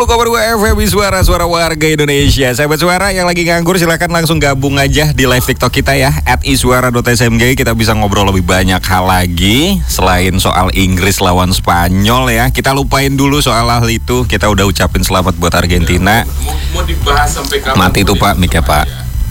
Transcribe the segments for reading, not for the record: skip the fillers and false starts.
FM Suara Warga Indonesia. Sahabat Suara yang lagi nganggur silahkan langsung gabung aja di live TikTok kita ya @iswara.smg. Kita bisa ngobrol lebih banyak hal lagi selain soal Inggris lawan Spanyol ya. Kita lupain dulu soal hal itu. Kita udah ucapin selamat buat Argentina. Mau dibahas sampai kapan? Mati tuh Pak mic-nya Pak.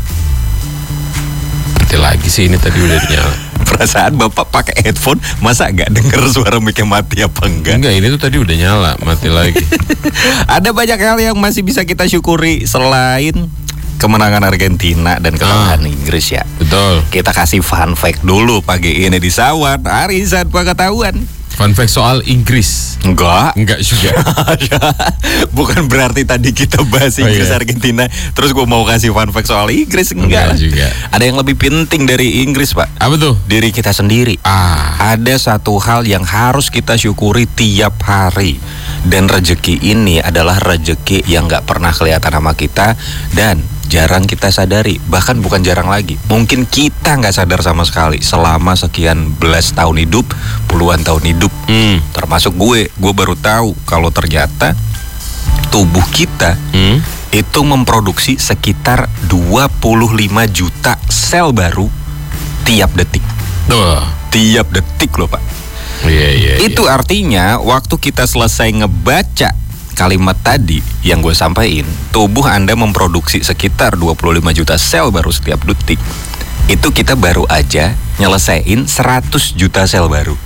Mati lagi sih, ini tadi udah nyala. Perasaan Bapak pakai headphone, masa gak denger suara mic-nya mati apa enggak? Enggak, ini tuh tadi udah nyala, mati lagi. Ada banyak hal yang masih bisa kita syukuri selain kemenangan Argentina dan kekalahan Inggris ya. Betul. Kita kasih fun fact dulu pagi ini di Sawat Arisan Pengetahuan. Fun fact soal Inggris. Enggak juga. Bukan berarti tadi kita bahas Inggris Argentina terus gue mau kasih fun fact soal Inggris. Enggak juga. Ada yang lebih penting dari Inggris Pak. Apa tuh? Diri kita sendiri. Ada satu hal yang harus kita syukuri tiap hari. Dan rezeki ini adalah rezeki yang gak pernah kelihatan sama kita dan jarang kita sadari. Bahkan bukan jarang lagi, mungkin kita gak sadar sama sekali selama sekian belas tahun hidup, puluhan tahun hidup. Termasuk gue baru tahu kalau ternyata tubuh kita itu memproduksi sekitar 25 juta sel baru tiap detik. Tiap detik loh Pak. Itu artinya waktu kita selesai ngebaca kalimat tadi yang gue sampaikan, tubuh Anda memproduksi sekitar 25 juta sel baru setiap detik. Itu kita baru aja nyelesain 100 juta sel baru.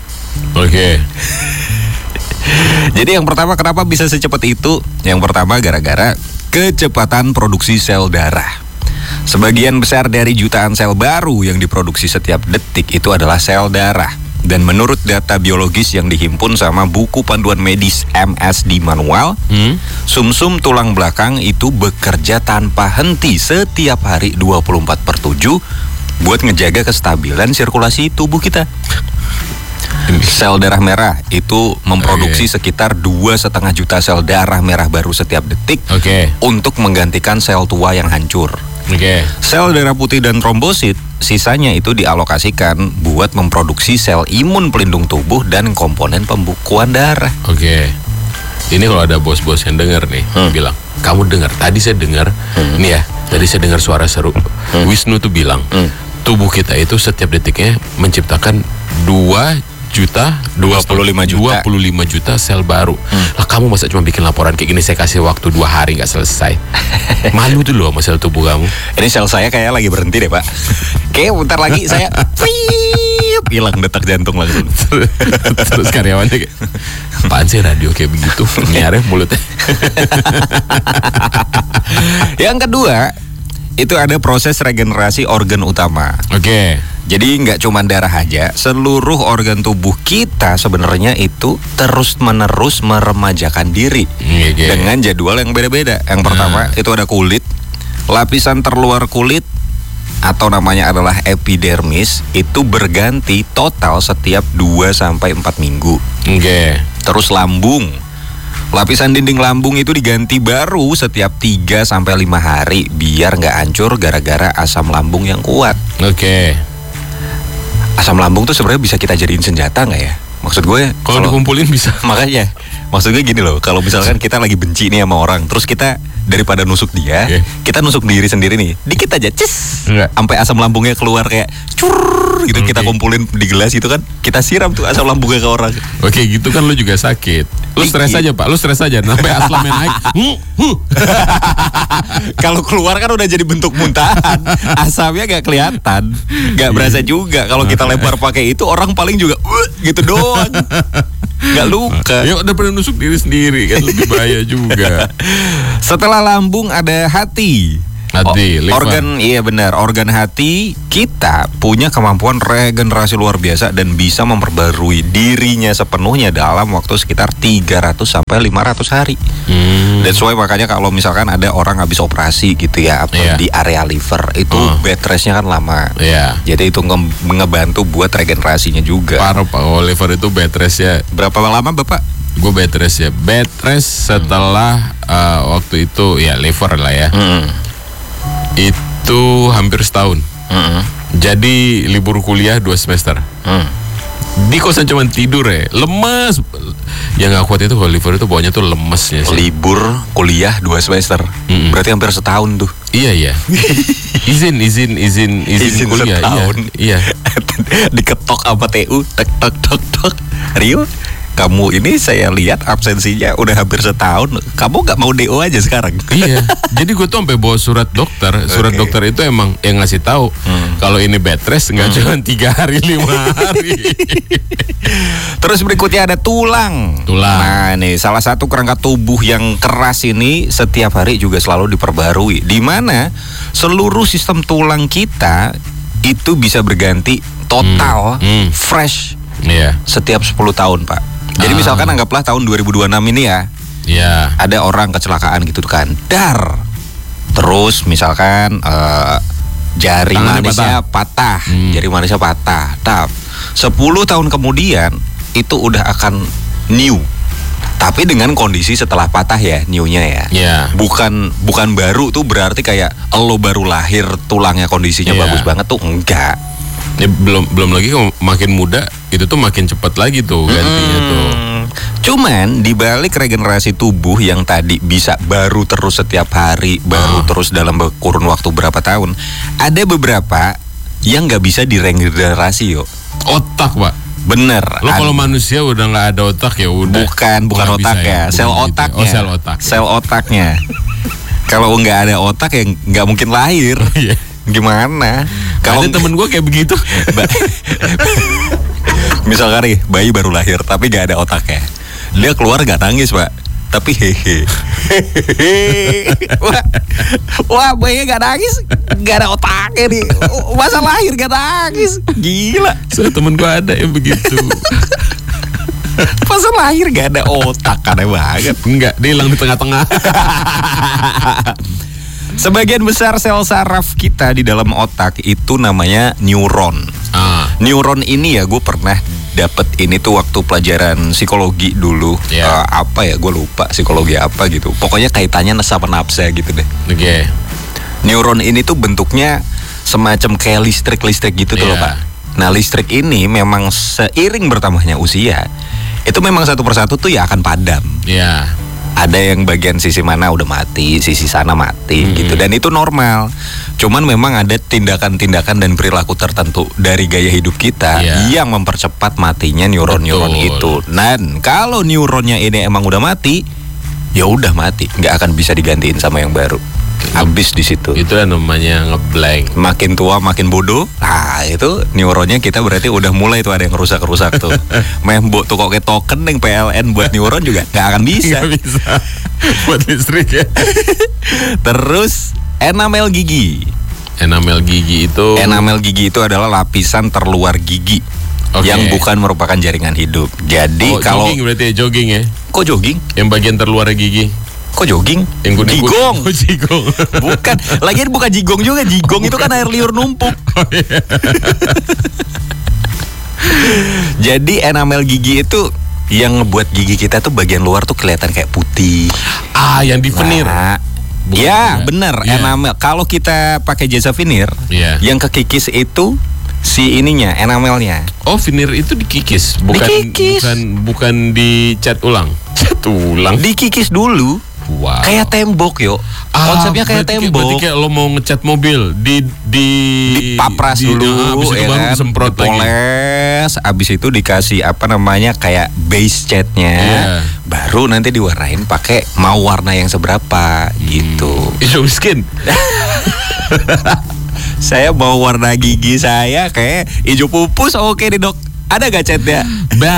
Jadi yang pertama, kenapa bisa secepat itu? Yang pertama gara-gara kecepatan produksi sel darah. Sebagian besar dari jutaan sel baru yang diproduksi setiap detik itu adalah sel darah. Dan menurut data biologis yang dihimpun sama buku panduan medis MSD manual, sumsum tulang belakang itu bekerja tanpa henti setiap hari 24/7 buat ngejaga kestabilan sirkulasi tubuh kita. Sel darah merah itu memproduksi sekitar 2,5 juta sel darah merah baru setiap detik untuk menggantikan sel tua yang hancur. Sel darah putih dan trombosit sisanya itu dialokasikan buat memproduksi sel imun pelindung tubuh dan komponen pembukuan darah. Ini kalau ada bos-bos yang dengar nih bilang, kamu dengar, tadi saya dengar nih ya, tadi saya dengar suara seru. Wisnu tuh bilang tubuh kita itu setiap detiknya menciptakan 25 juta sel baru. Lah kamu masa cuma bikin laporan kayak gini, saya kasih waktu 2 hari nggak selesai. Malu tuh loh sama sel tubuh kamu. Ini sel saya kayak lagi berhenti deh Pak. Kayak bentar lagi saya hilang detak jantung langsung. Terus karyawannya kayak, apaan sih radio kayak begitu? Nyareh mulutnya. Yang kedua, itu ada proses regenerasi organ utama. Jadi nggak cuma darah aja, seluruh organ tubuh kita sebenarnya itu terus-menerus meremajakan diri dengan jadwal yang beda-beda. Yang pertama itu ada kulit, lapisan terluar kulit atau namanya adalah epidermis itu berganti total setiap 2-4 minggu. Terus lambung, lapisan dinding lambung itu diganti baru setiap 3-5 hari biar nggak hancur gara-gara asam lambung yang kuat. Asam lambung tuh sebenarnya bisa kita jadiin senjata nggak ya? Maksud gue kalau dikumpulin bisa. Makanya maksud gue gini loh, kalau misalkan kita lagi benci nih sama orang, terus kita daripada nusuk dia, kita nusuk diri sendiri nih, dikit aja, sampai asam lambungnya keluar kayak cur gitu, kita kumpulin di gelas itu kan, kita siram tuh asam lambungnya ke orang. Gitu kan lu juga sakit. Lu stres aja Pak, lu stres aja sampai aslamnya naik. Kalau keluar kan udah jadi bentuk muntahan, asamnya gak kelihatan, gak berasa juga. Kalau kita lempar pakai itu orang paling juga gitu doang, gak luka. Ya udah pernah nusuk diri sendiri kan lebih bahaya juga. Setelah lambung ada hati. Organ, iya benar, organ hati kita punya kemampuan regenerasi luar biasa dan bisa memperbarui dirinya sepenuhnya dalam waktu sekitar 300-500 hari. That's why makanya kalau misalkan ada orang habis operasi gitu ya, di area liver itu bed restnya kan lama. Jadi itu ngebantu buat regenerasinya juga. Parah Pak, liver itu bed rest ya. Berapa lama Bapak? Gue bed rest ya. Bed rest setelah waktu itu ya liver lah ya. Itu hampir setahun. Jadi libur kuliah 2 semester. Di kosan cuman tidur ya, lemas. Yang gak kuat itu kalau liver itu bawahnya tuh lemesnya sih. Libur kuliah 2 semester. Berarti hampir setahun tuh. Iya. Izin kuliah. Setahun. Iya. Diketok sama TU, tek. Rio, kamu ini saya lihat absensinya udah hampir setahun. Kamu gak mau DO aja sekarang? Iya. Jadi gue tuh sampai bawa surat dokter. Surat dokter itu emang yang ngasih tahu kalau ini bed rest nggak cuma 3 hari 5 hari. Terus berikutnya ada tulang. Nah nih salah satu kerangka tubuh yang keras ini setiap hari juga selalu diperbarui. Di mana seluruh sistem tulang kita itu bisa berganti total fresh setiap 10 tahun, Pak. Jadi misalkan anggaplah tahun 2026 ini ya. Iya. Ada orang kecelakaan gitu kan. Dar. Terus misalkan jari Tangannya manisnya patah. Jari manisnya patah. 10 tahun kemudian itu udah akan new. Tapi dengan kondisi setelah patah ya, new-nya ya. Iya. Bukan baru tuh berarti kayak lo baru lahir tulangnya kondisinya bagus banget tuh, enggak. Ya, belum lagi makin muda itu tuh makin cepat lagi tuh gantinya tuh. Cuman di balik regenerasi tubuh yang tadi bisa baru terus setiap hari, baru terus dalam kurun waktu berapa tahun, ada beberapa yang nggak bisa diregenerasi yo. Otak, Pak. Bener. Lo kalau manusia udah nggak ada otak ya udah. Bukan otak ya, sel otaknya. Oh, sel otak. Sel otaknya. Kalau nggak ada otak ya nggak mungkin lahir. Gimana? Kalau ada temen gue kayak begitu. Misalkan nih bayi baru lahir tapi gak ada otaknya, dia keluar gak nangis, Pak, tapi hehe. Wah bayi gak nangis, gak ada otaknya nih. Masa lahir gak nangis, gila. So, temen gue ada yang begitu. Masa lahir gak ada otak, aneh banget. Enggak, dia hilang di tengah-tengah. Sebagian besar sel saraf kita di dalam otak itu namanya neuron. Neuron ini ya gue pernah dapet ini tuh waktu pelajaran psikologi dulu. Apa ya, gue lupa psikologi apa gitu. Pokoknya kaitannya sama nafsa gitu deh. Oke. Neuron ini tuh bentuknya semacam kayak listrik gitu tuh loh, Pak. Nah listrik ini memang seiring bertambahnya usia itu memang satu persatu tuh ya akan padam. Iya. Ada yang bagian sisi mana udah mati, sisi sana mati gitu. Dan itu normal. Cuman memang ada tindakan-tindakan dan perilaku tertentu dari gaya hidup kita yang mempercepat matinya neuron-neuron itu. Dan kalau neuronnya ini emang udah mati, ya udah mati, nggak akan bisa digantiin sama yang baru. Habis di situ. Itu namanya ngeblank. Makin tua makin bodoh. Nah itu neuronnya kita berarti udah mulai tuh ada yang rusak tuh. Membok tuh kok kayak token yang PLN buat neuron juga nggak akan bisa. Nggak bisa. Buat listrik ya. Terus enamel gigi. Enamel gigi itu adalah lapisan terluar gigi yang bukan merupakan jaringan hidup. Jadi kalau jogging berarti ya, jogging ya. Kok jogging? Yang bagian terluar gigi. Kok jogging? Jigong. Bukan. Lagian bukan jigong juga. Jigong itu kan air liur numpuk. Jadi enamel gigi itu yang ngebuat gigi kita tuh bagian luar tuh kelihatan kayak putih. Yang di veneer. Ya bener, enamel. Kalau kita pakai jasa veneer, yang kekikis itu si ininya, enamelnya. Oh, veneer itu dikikis, bukan dicat ulang. Dikikis dulu. Wow. Kayak tembok yo. Konsepnya kayak tembok. Berarti kayak lo mau ngecat mobil dipapras dulu, abis itu baru disemprot lagi. Dipoles, abis itu dikasih apa namanya kayak base catnya, baru nanti diwarnain pakai mau warna yang seberapa gitu. Hijau miskin. Saya mau warna gigi saya kayak hijau pupus, oke nih dok. Ada gak catnya?